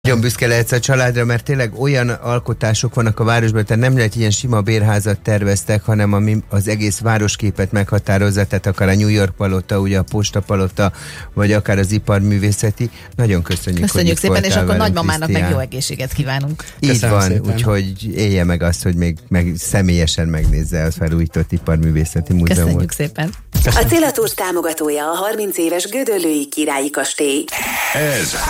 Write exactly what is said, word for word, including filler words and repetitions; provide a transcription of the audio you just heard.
Nagyon büszke lehetsz a családra, mert tényleg olyan alkotások vannak a városban, tehát nem lehet ilyen sima bérházat terveztek, hanem ami az egész városképet meghatározza, tehát akár a New York palota, ugye a Posta palota, vagy akár az iparművészeti. Nagyon köszönjük, Köszönjük hogy szépen, és akkor velünk, nagymamának Krisztián. meg jó egészséget kívánunk. Így Köszönöm van, szépen. úgyhogy élje meg azt, hogy még meg személyesen megnézze az felújított iparművészeti múzeumot. Köszönjük szépen. A Cilla Tours támogatója a harminc éves Gödöllői Királyi Kastély. Ez